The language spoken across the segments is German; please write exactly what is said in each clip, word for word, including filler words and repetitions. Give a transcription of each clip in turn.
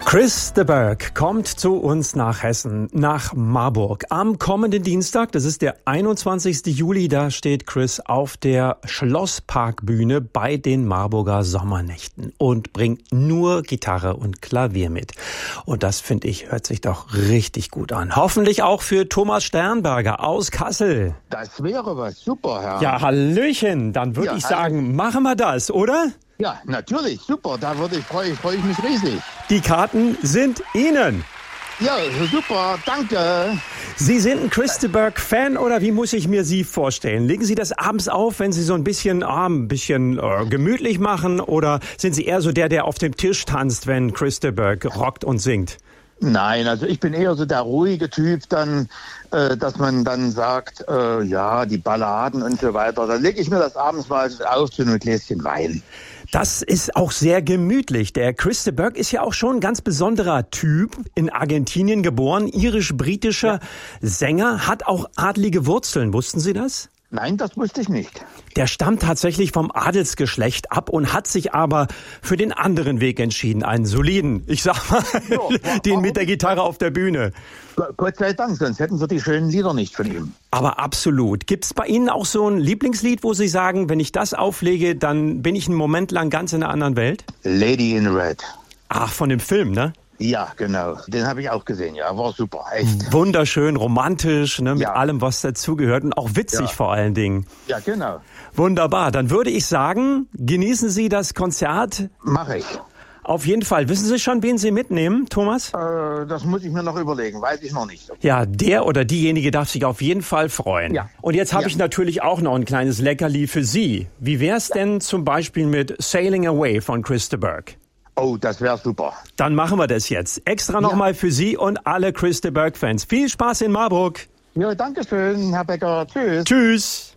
Chris de Burgh kommt zu uns nach Hessen, nach Marburg. Am kommenden Dienstag, das ist der einundzwanzigsten Juli, da steht Chris auf der Schlossparkbühne bei den Marburger Sommernächten und bringt nur Gitarre und Klavier mit. Und das, finde ich, hört sich doch richtig gut an. Hoffentlich auch für Thomas Sternberger aus Kassel. Das wäre was, super, Herr. Ja, Hallöchen, dann würde Ja, ich hallo. sagen, machen wir das, oder? Ja, natürlich, super, da würde ich, freue ich, freue ich mich riesig. Die Karten sind Ihnen. Ja, super, danke. Sie sind ein Chris de Burgh-Fan oder wie muss ich mir Sie vorstellen? Legen Sie das abends auf, wenn Sie so ein bisschen, ah, ein bisschen äh, gemütlich machen, oder sind Sie eher so der, der auf dem Tisch tanzt, wenn Chris de Burgh rockt und singt? Nein, also ich bin eher so der ruhige Typ, dann, äh, dass man dann sagt, äh, ja, die Balladen und so weiter. Dann lege ich mir das abends mal auf zu einem Gläschen Wein. Das ist auch sehr gemütlich. Der Chris de Burgh ist ja auch schon ein ganz besonderer Typ, in Argentinien geboren, irisch-britischer ja. Sänger, hat auch adlige Wurzeln. Wussten Sie das? Nein, das wusste ich nicht. Der stammt tatsächlich vom Adelsgeschlecht ab und hat sich aber für den anderen Weg entschieden, einen soliden, ich sag mal, ja, den mit der Gitarre auf der Bühne. Gott sei Dank, sonst hätten wir die schönen Lieder nicht von ihm. Aber absolut. Gibt's bei Ihnen auch so ein Lieblingslied, wo Sie sagen, wenn ich das auflege, dann bin ich einen Moment lang ganz in einer anderen Welt? Lady in Red. Ach, von dem Film, ne? Ja, genau. Den habe ich auch gesehen, ja. War super, echt. Wunderschön, romantisch, ne, mit ja. allem, was dazugehört und auch witzig ja. vor allen Dingen. Ja, genau. Wunderbar. Dann würde ich sagen, genießen Sie das Konzert. Mache ich. Auf jeden Fall. Wissen Sie schon, wen Sie mitnehmen, Thomas? Äh, das muss ich mir noch überlegen. Weiß ich noch nicht. Ja, der oder diejenige darf sich auf jeden Fall freuen. Ja. Und jetzt habe ja. ich natürlich auch noch ein kleines Leckerli für Sie. Wie wär's ja. denn zum Beispiel mit Sailing Away von Chris de Burgh? Oh, das wäre super. Dann machen wir das jetzt. Extra nochmal ja. für Sie und alle Chris de Burgh-Fans. Viel Spaß in Marburg. Ja, danke schön, Herr Becker. Tschüss. Tschüss.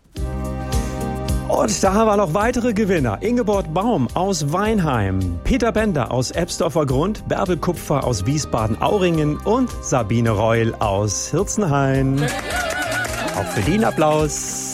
Und da haben wir noch weitere Gewinner. Ingeborg Baum aus Weinheim, Peter Bender aus Ebsdorfer Grund, Bärbel Kupfer aus Wiesbaden-Auringen und Sabine Reul aus Hirzenhain. Auch für den Applaus.